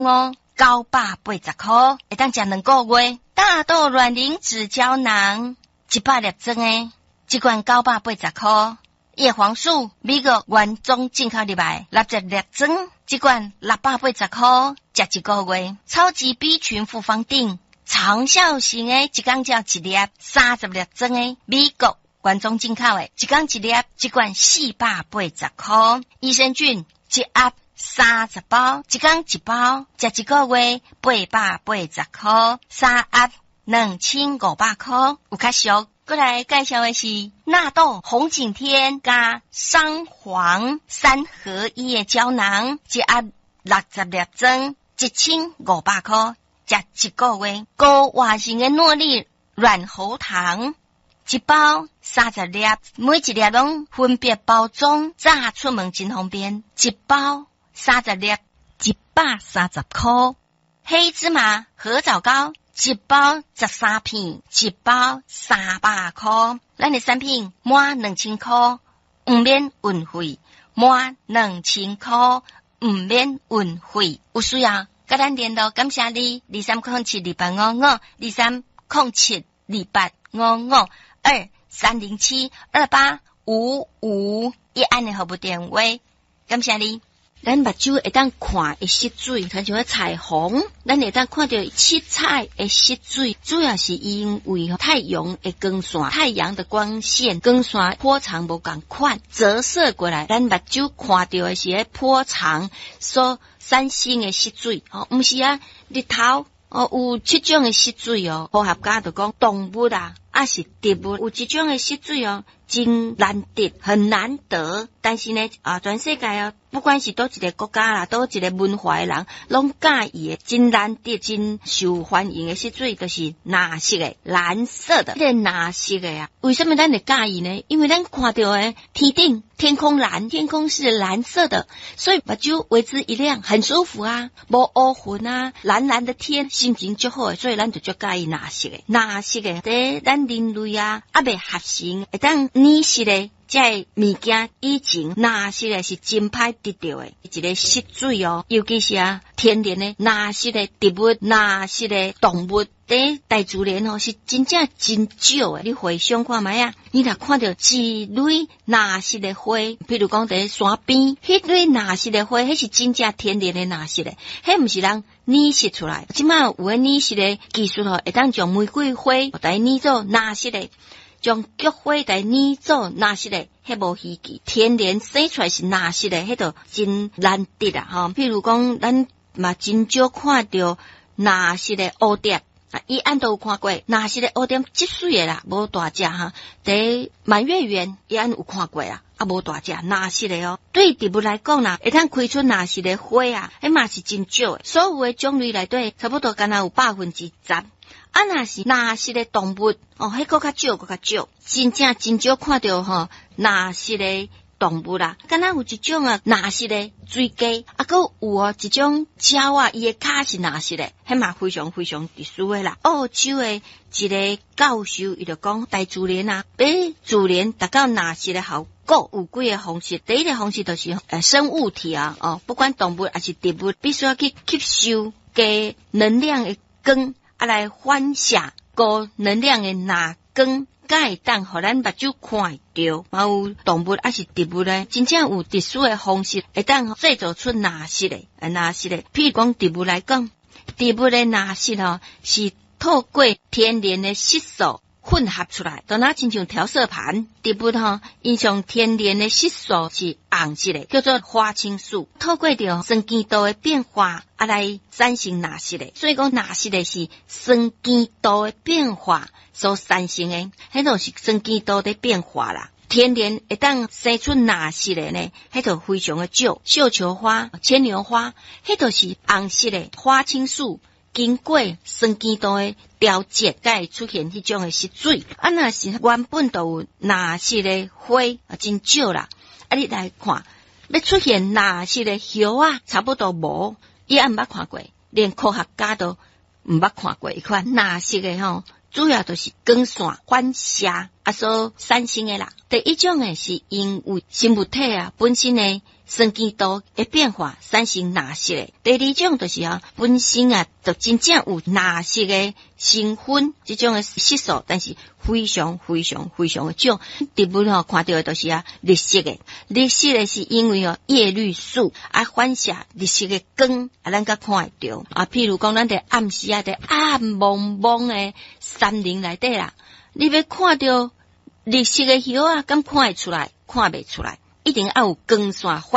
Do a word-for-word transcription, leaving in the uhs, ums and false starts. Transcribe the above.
哦，九百八十块，会当食两个月。大豆卵磷脂胶囊一百粒装诶，一罐九百八十块。叶黄素美国原装进口入来，六十粒装，一罐六百八十块，食一个月。超级 B 群复方定，长效型诶，一工只一粒，三十粒装诶，美国原装进口诶，一工一粒，一罐四百八十块。益生菌一盒三十包，一工一包，食一个月八百八十块，三盒两千五百块，有较俗。过来介绍的是纳豆红景天加桑黄三合一的胶囊，一盒六十粒装，一千五百块，食一个月。高活性的诺丽软喉糖，一包三十粒，每一粒拢分别包装，炸出门真方便。一包三十粒，一百三十块。黑芝麻合枣膏。一包十三片，一包三百块。咱的产品满两千块，唔免运费；满两千块，唔免运费。有需要跟咱联络，感谢你。二三零七二八五五，二三零七二八五五，二三零七二八五五，一按的号码电话，感谢你。咱目睭会当看会失水，像像彩虹，咱会当看到七彩会失水，主要是因为太阳的光线，太阳的光线光线波长无共款，折射过来，咱目睭看到的是迄波长所产生的失水，哦，毋是啊，日头哦有七种的失水哦，科学家就讲动物啊，啊是植物有一种的失水哦，真难得，很难得，但是呢啊，全世界哦。不管是多一个国家啦，多一个文化的人，拢介意的，真难得、真受欢迎的色水，就是蓝色的、蓝色的。这个蓝色的啊，为什么咱会介意呢？因为咱看到的天顶天空蓝，天空是蓝色的，所以目睭为之一亮，很舒服啊，无乌云啊，蓝蓝的天，心情就好的，所以咱就足介意蓝色的。蓝色的，在咱人类啊，还未合成，会当染色的。这物件以前蓝色的是真歹得到的，一个失水哦，尤其是啊天然的蓝色的植物、蓝色的动物，在大自然哦是真正真少的。你回想看卖啊，你若看到一蕊蓝色的花，比如讲在山边，迄蕊蓝色的花，迄是真正天然的蓝色的，迄毋是人染色出来。即马有诶染色的技术哦，会当将玫瑰花来染做蓝色的。将菊花来染做蓝色的，迄无稀奇，天然生出来是蓝色的，迄就真难得啦吼。譬如讲，咱嘛真少看到蓝色的蝴蝶，啊，伊按都有看过蓝色的蝴蝶，即水的啦，无大只哈。在满月园，伊按有看过啊，啊无大只蓝色的哦。对植物来讲啦，会通开出蓝色的花啊，迄嘛是真少的。所有的种类内底，差不多敢若有百分之十。啊，若是蓝色的动物，哦，迄个较少，个较少，真正真少看到吼蓝色的动物啦。敢若有一种啊蓝色的水鸡，啊，佮有哦一种鸟啊，伊的脚是蓝色的，迄嘛非常非常特殊的啦。澳洲的一个教授伊就讲，大自然啊，比自然达到蓝色的效果有几个方式。第一个方式就是呃生物体啊，哦，不管动物还是植物，必须要去吸收加能量的光。啊，来反射高能量的蓝光，才会当互咱目睭看到。嘛有动物还是植物呢？真正有特殊的方式，会当制造出蓝色的，蓝色的。譬如讲植物来讲，植物的蓝色吼是透过天然的色素混合出来，就那亲像调色盘。植物吼，因像天然的色素是红色的，叫做花青素，透过着酸碱度的变化啊来产生蓝色的。所以讲蓝色的是酸碱度的变化所产生的，迄就是酸碱度的变化啦。天然会当生出蓝色的呢，迄就非常的少。绣球花、牵牛花，迄就是红色的花青素。经过酸碱度的调节，才会出现迄种的色水。啊，若是原本就有蓝色的花，啊，真少啦。啊，你来看，要出现蓝色的叶啊，差不多无，伊也毋捌看过，连科学家都毋捌看过一款蓝色的吼。主要就是光线反射啊所产生的啦。第一种的是因为生物体啊本身的酸碱度的变化产生蓝色的。第二种就是啊，本身啊就真正有蓝色的成分，这种的色素，但是非常非常非常的少。第二吼看到的就是啊，绿色的，绿色的是因为哦叶绿素啊反射绿色的光，啊咱甲看会到啊。譬如讲咱伫暗时啊，伫暗蒙蒙的山林内底啦，你要看到绿色的叶啊，敢看会出来？看袂出来，一定要有光线反